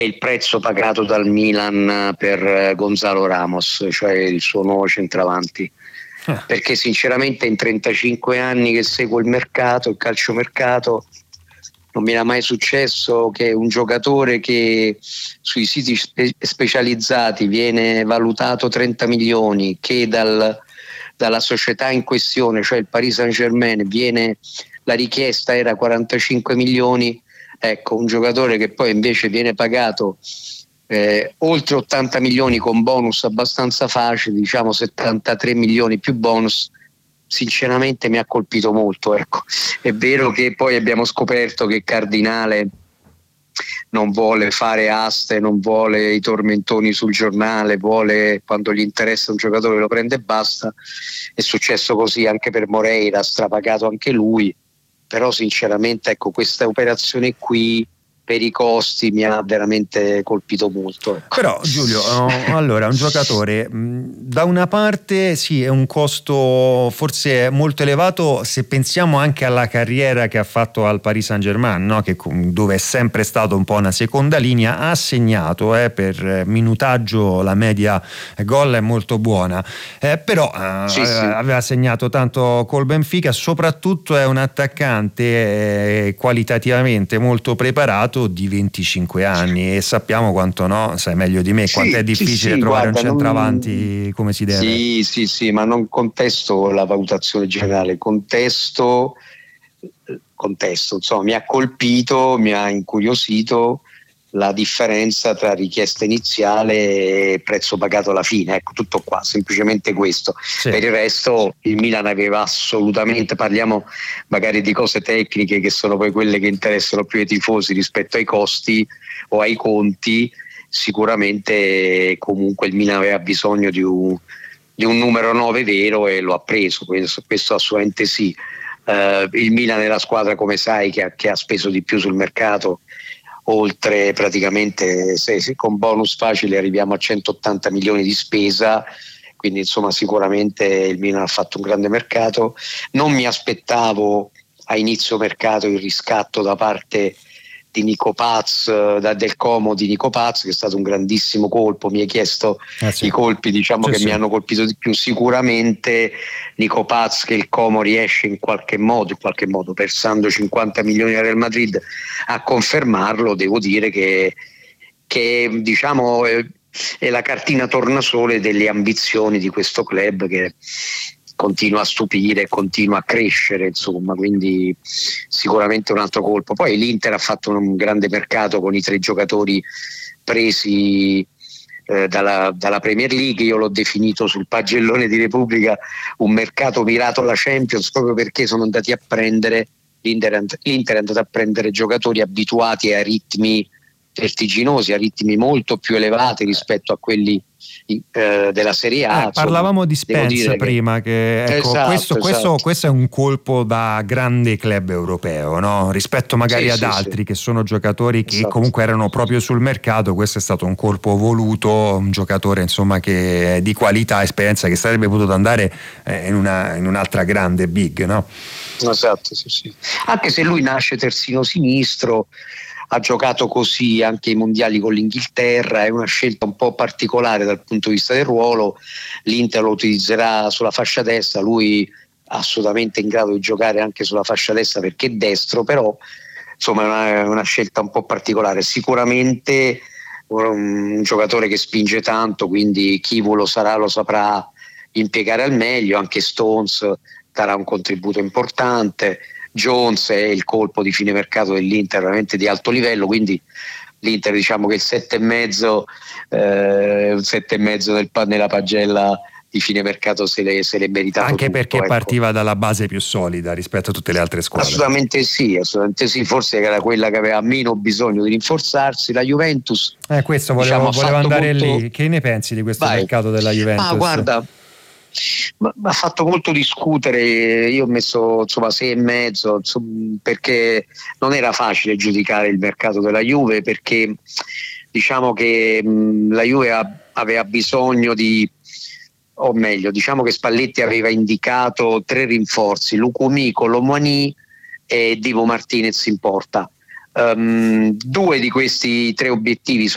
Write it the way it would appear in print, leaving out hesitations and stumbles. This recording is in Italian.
il prezzo pagato dal Milan per Gonzalo Ramos, cioè il suo nuovo centravanti. Perché sinceramente in 35 anni che seguo il mercato, il calciomercato, non mi era mai successo che un giocatore che sui siti specializzati viene valutato 30 milioni, che dalla società in questione, cioè il Paris Saint-Germain, la richiesta era 45 milioni, ecco, un giocatore che poi invece viene pagato oltre 80 milioni con bonus abbastanza facili, diciamo 73 milioni più bonus, sinceramente mi ha colpito molto, ecco. È vero che poi abbiamo scoperto che Cardinale non vuole fare aste, non vuole i tormentoni sul giornale, vuole, quando gli interessa un giocatore lo prende e basta. È successo così anche per Moreira, ha strapagato anche lui, però sinceramente ecco, questa operazione qui per i costi mi ha veramente colpito molto, ecco. Però Giulio, allora un giocatore da una parte sì, è un costo forse molto elevato se pensiamo anche alla carriera che ha fatto al Paris Saint-Germain, no? Dove è sempre stato un po' una seconda linea, ha segnato per minutaggio, la media gol è molto buona, però Sì. aveva segnato tanto col Benfica, soprattutto è un attaccante qualitativamente molto preparato di 25 anni e sappiamo quanto, no, sai meglio di me, quanto è difficile trovare un centravanti come si deve. Sì, ma non contesto la valutazione generale, contesto, insomma, mi ha colpito, mi ha incuriosito la differenza tra richiesta iniziale e prezzo pagato alla fine, ecco, tutto qua, semplicemente questo. Sì. Per il resto il Milan aveva assolutamente, parliamo magari di cose tecniche che sono poi quelle che interessano più ai tifosi rispetto ai costi o ai conti, sicuramente comunque il Milan aveva bisogno di un numero 9 vero e lo ha preso, questo assolutamente sì. Il Milan è la squadra, come sai, che ha speso di più sul mercato, oltre praticamente, se con bonus facile arriviamo a 180 milioni di spesa, quindi insomma sicuramente il Milan ha fatto un grande mercato. Non mi aspettavo a inizio mercato il riscatto da parte di Nico Paz, del Como di Nico Paz, che è stato un grandissimo colpo. Mi hai chiesto Sì. i colpi, diciamo, sì, che sì. mi hanno colpito di più. Sicuramente Nico Paz, che il Como riesce in qualche modo, versando 50 milioni al Real Madrid, a confermarlo. Devo dire che diciamo è la cartina tornasole delle ambizioni di questo club, che continua a stupire, continua a crescere, insomma, quindi sicuramente un altro colpo. Poi l'Inter ha fatto un grande mercato con i 3 giocatori presi dalla Premier League. Io l'ho definito sul pagellone di Repubblica un mercato mirato alla Champions, proprio perché sono andati a prendere l'Inter è andato a prendere giocatori abituati a ritmi vertiginosi, a ritmi molto più elevati rispetto a quelli della Serie A. Parlavamo di Spence prima, che ecco, esatto. Questo è un colpo da grande club europeo, no? Rispetto magari ad altri che sono giocatori che comunque erano proprio sul mercato. Questo è stato un colpo voluto, un giocatore insomma che è di qualità, esperienza, che sarebbe potuto andare in un'altra grande big, no? Esatto, sì. Anche se lui nasce terzino sinistro, ha giocato così anche i mondiali con l'Inghilterra, è una scelta un po' particolare dal punto di vista del ruolo. L'Inter lo utilizzerà sulla fascia destra, lui assolutamente in grado di giocare anche sulla fascia destra perché è destro, però insomma è una scelta un po' particolare. Sicuramente un giocatore che spinge tanto, quindi chi lo saprà impiegare al meglio. Anche Stones darà un contributo importante. Jones è il colpo di fine mercato dell'Inter, veramente di alto livello, quindi l'Inter, diciamo che il 7,5 nella pagella di fine mercato se l'è meritato anche tutto, perché ecco. Partiva dalla base più solida rispetto a tutte le altre squadre. Assolutamente sì, forse era quella che aveva meno bisogno di rinforzarsi. La Juventus, questo volevo andare molto... lì. Che ne pensi di questo mercato della Juventus? Guarda, mi ha fatto molto discutere. Io ho messo 6,5, perché non era facile giudicare il mercato della Juve, perché diciamo che la Juve aveva bisogno o meglio, diciamo che Spalletti aveva indicato 3 rinforzi: Lucumí, Colomani e Divo Martinez in porta. 2 di questi 3 obiettivi